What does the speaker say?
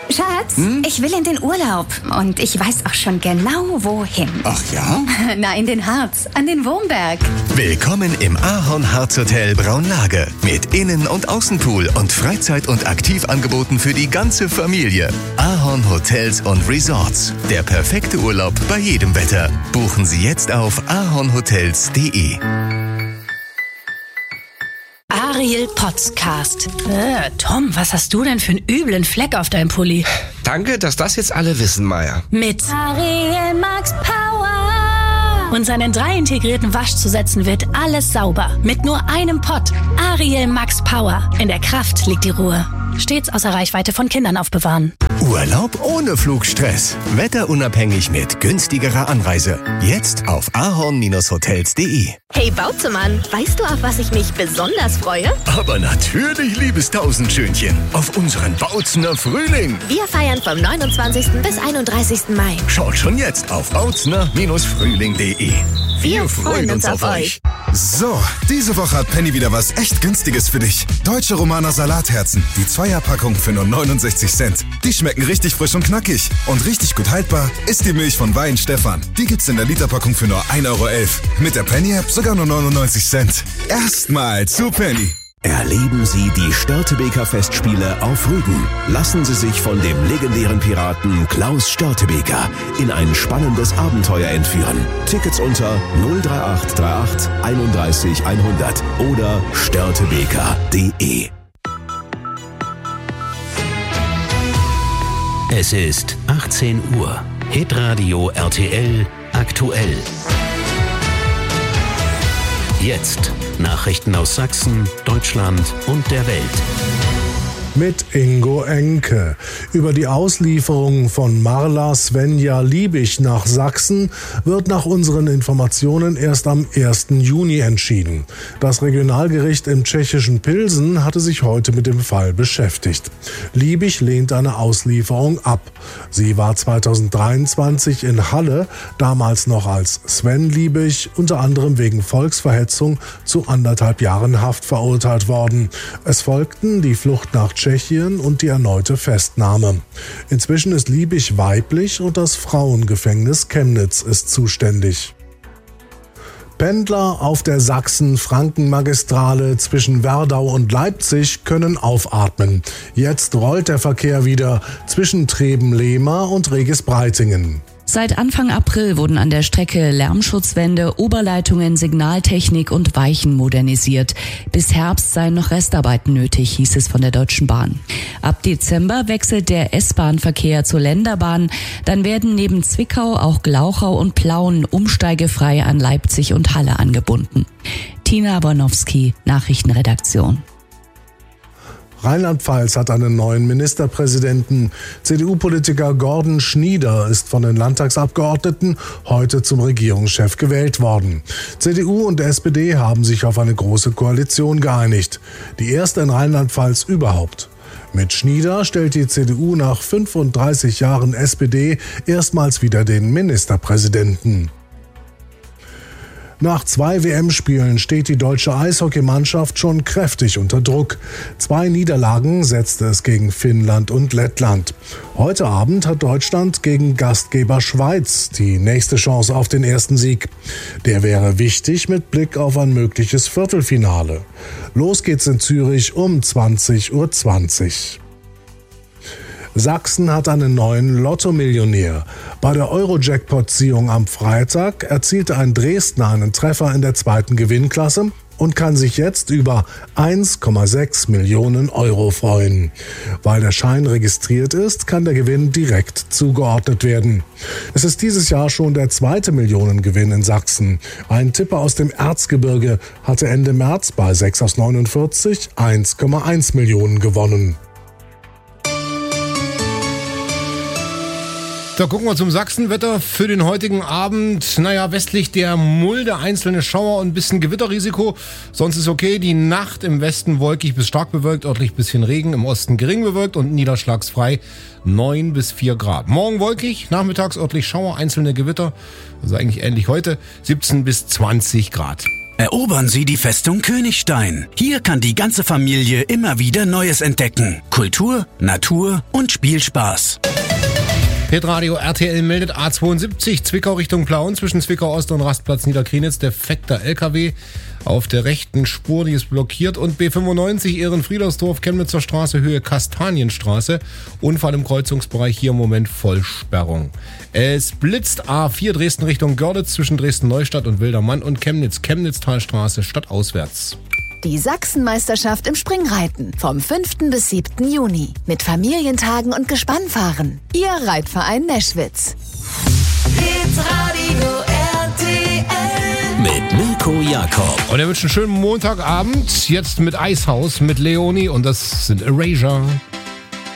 Schatz, ich will in den Urlaub und ich weiß auch schon genau, wohin. Ach ja? Na, in den Harz, an den Wurmberg. Willkommen im Ahorn-Harz Hotel Braunlage mit Innen- und Außenpool und Freizeit- und Aktivangeboten für die ganze Familie. Ahorn Hotels und Resorts. Der perfekte Urlaub bei jedem Wetter. Buchen Sie jetzt auf ahornhotels.de. Ariel Podcast. Tom, was hast du denn für einen üblen Fleck auf deinem Pulli? Danke, dass das jetzt alle wissen, Maya. Mit Ariel Max Power. und seinen 3 integrierten Waschzusätzen wird alles sauber. Mit nur einem Pott. Ariel Max Power. In der Kraft liegt die Ruhe. Stets außer Reichweite von Kindern aufbewahren. Urlaub ohne Flugstress. Wetterunabhängig mit günstigerer Anreise. Jetzt auf ahorn-hotels.de. Hey Bautzemann, weißt du, auf was ich mich besonders freue? Aber natürlich, liebes Tausendschönchen, auf unseren Bautzener Frühling. Wir feiern vom 29. bis 31. Mai. Schaut schon jetzt auf bautzner-frühling.de. Wir freuen uns auf euch. So, diese Woche hat Penny wieder was echt Günstiges für dich. Deutsche Romaner Salatherzen, die 2er-Packung für nur 69 Cent. Die schmecken richtig frisch und knackig. Und richtig gut haltbar ist die Milch von Wein Stefan. Die gibt's in der Literpackung für nur 1,11 Euro. Mit der Penny-App sogar nur 99 Cent. Erstmal zu Penny. Erleben Sie die Störtebeker Festspiele auf Rügen. Lassen Sie sich von dem legendären Piraten Klaus Störtebeker in ein spannendes Abenteuer entführen. Tickets unter 03838 31 100 oder störtebeker.de. Es ist 18 Uhr. Hitradio RTL aktuell. Jetzt Nachrichten aus Sachsen, Deutschland und der Welt. Mit Ingo Enke. Über die Auslieferung von Marla Svenja Liebig nach Sachsen wird nach unseren Informationen erst am 1. Juni entschieden. Das Regionalgericht im tschechischen Pilsen hatte sich heute mit dem Fall beschäftigt. Liebig lehnt eine Auslieferung ab. Sie war 2023 in Halle, damals noch als Sven Liebig, unter anderem wegen Volksverhetzung zu 1,5 Jahren Haft verurteilt worden. Es folgten die Flucht nach Tschechien und die erneute Festnahme. Inzwischen ist Liebig weiblich und das Frauengefängnis Chemnitz ist zuständig. Pendler auf der Sachsen-Franken-Magistrale zwischen Werdau und Leipzig können aufatmen. Jetzt rollt der Verkehr wieder zwischen Treben-Lehmar und Regis-Breitingen. Seit Anfang April wurden an der Strecke Lärmschutzwände, Oberleitungen, Signaltechnik und Weichen modernisiert. Bis Herbst seien noch Restarbeiten nötig, hieß es von der Deutschen Bahn. Ab Dezember wechselt der S-Bahn-Verkehr zur Länderbahn. Dann werden neben Zwickau auch Glauchau und Plauen umsteigefrei an Leipzig und Halle angebunden. Tina Bornowski, Nachrichtenredaktion. Rheinland-Pfalz hat einen neuen Ministerpräsidenten. CDU-Politiker Gordon Schnieder ist von den Landtagsabgeordneten heute zum Regierungschef gewählt worden. CDU und SPD haben sich auf eine große Koalition geeinigt. Die erste in Rheinland-Pfalz überhaupt. Mit Schnieder stellt die CDU nach 35 Jahren SPD erstmals wieder den Ministerpräsidenten. Nach 2 WM-Spielen steht die deutsche Eishockeymannschaft schon kräftig unter Druck. 2 Niederlagen setzte es gegen Finnland und Lettland. Heute Abend hat Deutschland gegen Gastgeber Schweiz die nächste Chance auf den ersten Sieg. Der wäre wichtig mit Blick auf ein mögliches Viertelfinale. Los geht's in Zürich um 20:20 Uhr. Sachsen hat einen neuen Lotto-Millionär. Bei der Euro-Jackpot-Ziehung am Freitag erzielte ein Dresdner einen Treffer in der 2. Gewinnklasse und kann sich jetzt über 1,6 Millionen Euro freuen. Weil der Schein registriert ist, kann der Gewinn direkt zugeordnet werden. Es ist dieses Jahr schon der 2. Millionengewinn in Sachsen. Ein Tipper aus dem Erzgebirge hatte Ende März bei 6 aus 49 1,1 Millionen gewonnen. Da gucken wir zum Sachsenwetter für den heutigen Abend. Naja, westlich der Mulde, einzelne Schauer und ein bisschen Gewitterrisiko. Sonst ist okay. Die Nacht im Westen wolkig bis stark bewölkt, örtlich bisschen Regen, im Osten gering bewölkt und niederschlagsfrei 9 bis 4 Grad. Morgen wolkig, nachmittags örtlich Schauer, einzelne Gewitter. Also eigentlich ähnlich heute, 17 bis 20 Grad. Erobern Sie die Festung Königstein. Hier kann die ganze Familie immer wieder Neues entdecken. Kultur, Natur und Spielspaß. Hitradio RTL meldet A72, Zwickau Richtung Plauen, zwischen Zwickau Ost und Rastplatz Niederkrienitz, defekter LKW auf der rechten Spur, die ist blockiert, und B95 Ehrenfriedersdorf, Chemnitzer Straße, Höhe Kastanienstraße, Unfall im Kreuzungsbereich, hier im Moment Vollsperrung. Es blitzt A4 Dresden Richtung Görlitz, zwischen Dresden-Neustadt und Wildermann und Chemnitz, Chemnitztalstraße, stadtauswärts. Die Sachsenmeisterschaft im Springreiten vom 5. bis 7. Juni mit Familientagen und Gespannfahren. Ihr Reitverein Neschwitz. Hitradio RTL mit Mirko Jakob. Und er wünscht einen schönen Montagabend, jetzt mit Eishaus, mit Leonie, und das sind Erasure.